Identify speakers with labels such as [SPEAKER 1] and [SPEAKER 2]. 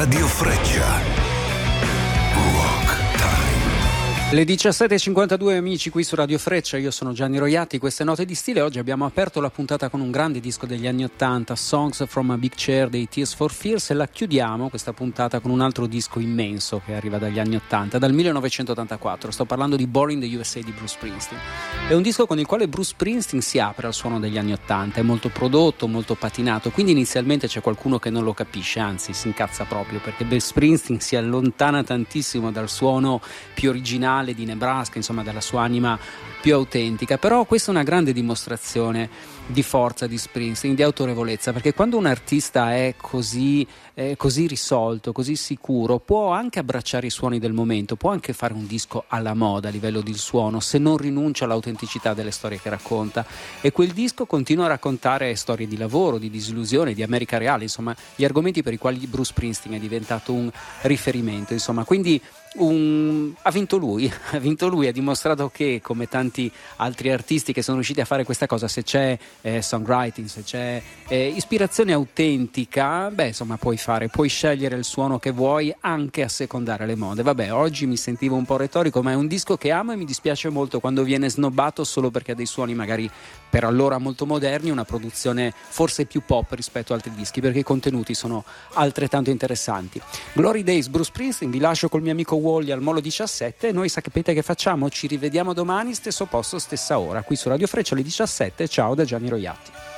[SPEAKER 1] Radio Freccia. Rock Time.
[SPEAKER 2] Le 17.52 amici qui su Radio Freccia, io sono Gianni Roiatti, queste note di stile. Oggi abbiamo aperto la puntata con un grande disco degli anni 80, Songs from a Big Chair dei Tears for Fears, e la chiudiamo questa puntata con un altro disco immenso che arriva dagli anni 80, dal 1984. Sto parlando di Born in the USA di Bruce Springsteen. È un disco con il quale Bruce Springsteen si apre al suono degli anni 80, è molto prodotto, molto patinato, quindi inizialmente c'è qualcuno che non lo capisce, anzi si incazza proprio, perché Bruce Springsteen si allontana tantissimo dal suono più originale di Nebraska, insomma dalla sua anima più autentica. Però questa è una grande dimostrazione di forza di Springsteen, di autorevolezza, perché quando un artista è così risolto, così sicuro, può anche abbracciare i suoni del momento, può anche fare un disco alla moda a livello di suono, se non rinuncia all'autenticità delle storie che racconta. E quel disco continua a raccontare storie di lavoro, di disillusione, di America reale, insomma gli argomenti per i quali Bruce Springsteen è diventato un riferimento, insomma. Quindi ha vinto lui, ha dimostrato che, come tanti altri artisti che sono riusciti a fare questa cosa, se c'è songwriting, se c'è ispirazione autentica, insomma puoi scegliere il suono che vuoi, anche a secondare le mode. Vabbè, oggi mi sentivo un po' retorico, ma è un disco che amo e mi dispiace molto quando viene snobbato solo perché ha dei suoni magari per allora molto moderni, una produzione forse più pop rispetto ad altri dischi, perché i contenuti sono altrettanto interessanti. Glory Days, Bruce Springsteen. Vi lascio col mio amico Wally al Molo 17 e noi sapete che facciamo? Ci rivediamo domani, stesso posto, stessa ora, qui su Radio Freccia alle 17. Ciao da Gianni Roiatti.